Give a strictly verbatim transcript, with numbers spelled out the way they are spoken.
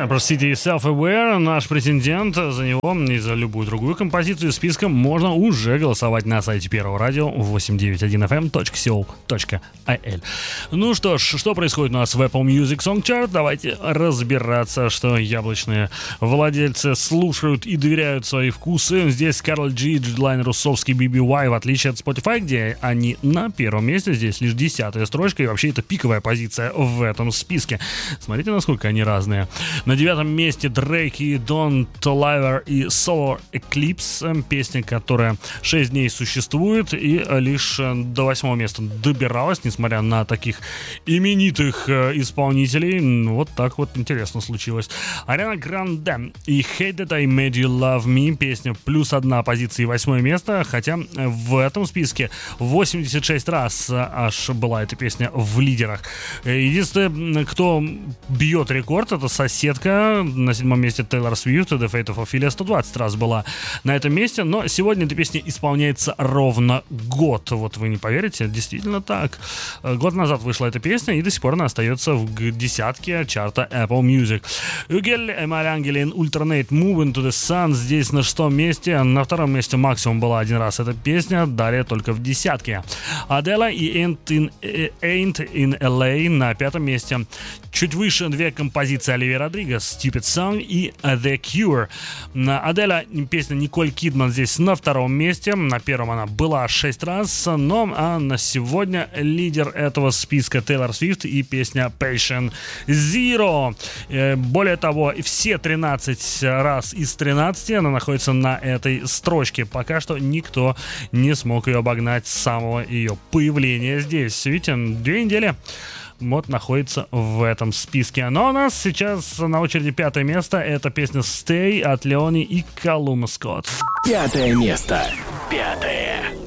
Простите, Self-Aware, наш претендент. За него и за любую другую композицию из списка можно уже голосовать на сайте Первого радио восемь девять один эф эм точка си о точка ай эл. Ну что ж, что происходит у нас в Apple Music Song Chart? Давайте разбираться, что яблочные владельцы слушают и доверяют свои вкусы. Здесь Карл G, Джедлайн, Руссовский, би би уай, в отличие от Spotify, где они на первом месте, здесь лишь десятая строчка, и вообще это пиковая позиция в этом списке. Смотрите, насколько они разные. На девятом месте Дрейк и Don Toliver и Solar Eclipse, песня, которая шесть дней существует и лишь до восьмого места добиралась, несмотря на таких именитых исполнителей. Вот так вот интересно случилось. Ариана Гранде и Hate That I Made You Love Me, песня плюс одна позиция и восьмое место, хотя в этом списке восемьдесят шесть раз аж была эта песня в лидерах. Единственное, кто бьет рекорд, это соседка. На седьмом месте Тейлор Свифт, The Fate of Ophelia сто двадцать раз была на этом месте, но сегодня эта песня исполняется ровно год. Вот вы не поверите, действительно так. Год назад вышла эта песня, и до сих пор она остается в десятке чарта Apple Music. Югель Эмалиангелин Ультранейт Move Into the Sun здесь на шестом месте. На втором месте максимум была один раз эта песня, далее только в десятке. Адела и Ain't in, Ain't in эл эй на пятом месте. Чуть выше две композиции Оливии Родригес, Stupid Song и The Cure. Аделя, песня Николь Кидман здесь на втором месте. На первом она была шесть раз, но а на сегодня лидер этого списка Тейлор Свифт и песня Patient Zero. Более того, все тринадцать раз из тринадцати она находится на этой строчке. Пока что никто не смог ее обогнать с самого ее появления здесь. Видите, две недели вот находится в этом списке. Но у нас сейчас на очереди пятое место. Это песня Stay от Леони и Калума Скотт. Пятое место. Пятое.